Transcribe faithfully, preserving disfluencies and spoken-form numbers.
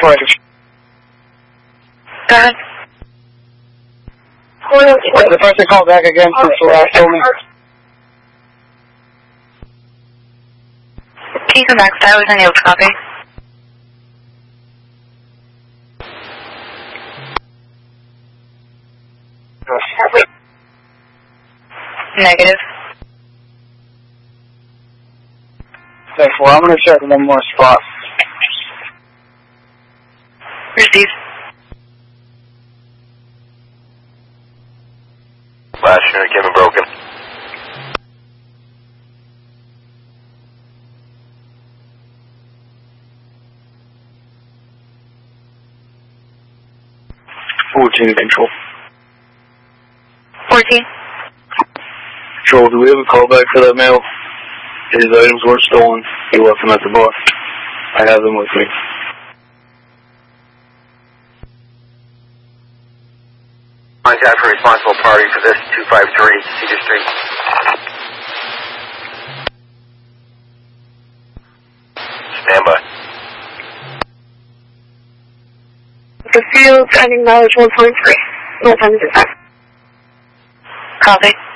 footage. Go ahead. Wait, the person called back again since the last told me. Can you come back? That was unable to copy. Negative. Thanks, well, I'm going to check one more spot. Receive. Last unit came in broken. fourteen control. fourteen. Control, do we have a call back for that male? His items weren't stolen. He left them at the bar. I have them with me. Contact for responsible party for this two five three Cedar Street. Stand by. The field, I acknowledge one point three. No time to do that. Copy.